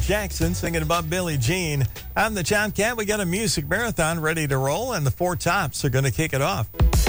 Jackson singing about Billie Jean. I'm the Top Cat. We got a music marathon ready to roll, and the Four Tops are going to kick it off.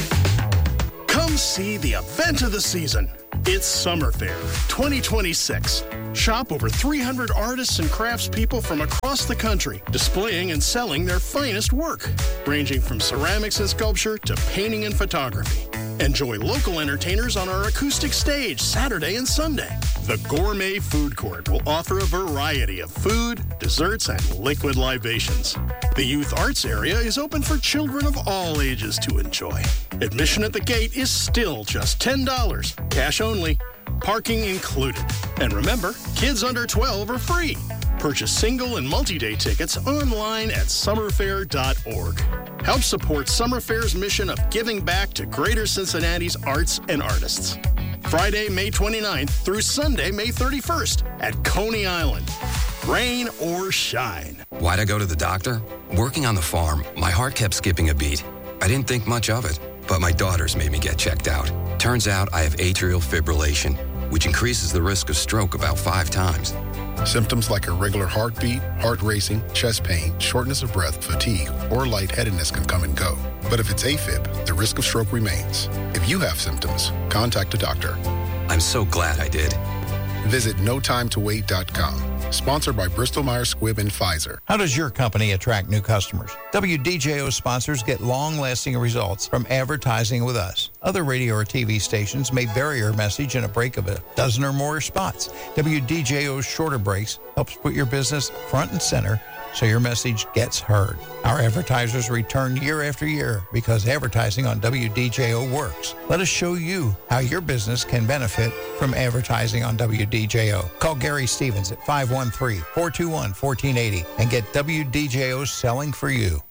Come see the event of the season. It's Summer Fair 2026. Shop over 300 artists and craftspeople from across the country, displaying and selling their finest work, ranging from ceramics and sculpture to painting and photography. Enjoy local entertainers on our acoustic stage Saturday and Sunday. The Gourmet Food Court will offer a variety of food, desserts, and liquid libations. The Youth Arts area is open for children of all ages to enjoy. Admission at the gate is still just $10, cash only, parking included. And remember, kids under 12 are free. Purchase single and multi-day tickets online at summerfair.org. Help support Summer Fair's mission of giving back to Greater Cincinnati's arts and artists. Friday, May 29th through Sunday, May 31st at Coney Island. Rain or shine. Why'd I go to the doctor? Working on the farm, my heart kept skipping a beat. I didn't think much of it, but my daughters made me get checked out. Turns out I have atrial fibrillation, which increases the risk of stroke about 5 times. Symptoms like irregular heartbeat, heart racing, chest pain, shortness of breath, fatigue, or lightheadedness can come and go. But if it's AFib, the risk of stroke remains. If you have symptoms, contact a doctor. I'm so glad I did. Visit notimetowait.com. Sponsored by Bristol-Myers Squibb and Pfizer. How does your company attract new customers? WDJO sponsors get long-lasting results from advertising with us. Other radio or TV stations may vary your message in a break of a dozen or more spots. WDJO's shorter breaks helps put your business front and center so your message gets heard. Our advertisers return year after year because advertising on WDJO works. Let us show you how your business can benefit from advertising on WDJO. Call Gary Stevens at 513-421-1480 and get WDJO selling for you.